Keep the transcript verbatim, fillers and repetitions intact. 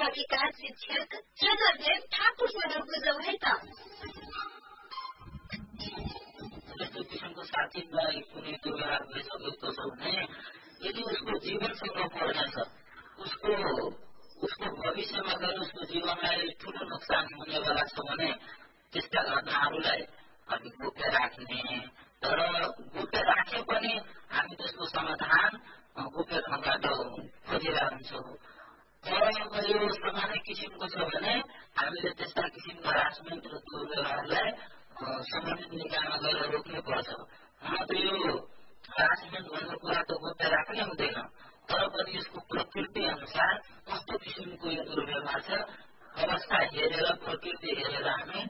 विकास शिक्षक चन्द्रदेव ठाकुरसँग बुझौँ है त। यस्तो किसिमको साथीलाई कुनै दुर्व्यवहार भइसकेको छ भने यदि उसको जीवनसँग पर्नेछ, उसको उसको भविष्यमा गएर उसको जीवनलाई ठुलो नोक्सान हुनेवाला छ भने त्यस्ता घटनाहरूलाई हामी गोप्य राख्ने, तर गोप्य राखे पनि हामी त्यसको समाधान गोप्य ढङ्गबाट खोजिरहेको हुन्छौँ। तर यो सामान्य किसिमको छ भने हामीले त्यस्ता किसिमको हरासमेन्ट र दुर्व्यवहारलाई सम्बन्धित निकायमा गएर रोक्नु पर्छ। हुन त यो हरासमेन्ट भन्ने कुरा त गोप्य राख्नै हुँदैन, तर पनि यसको प्रकृति अनुसार कस्तो किसिमको यो दुर्व्यवहार छ, अवस्था हेरेर प्रकृति हेरेर हामी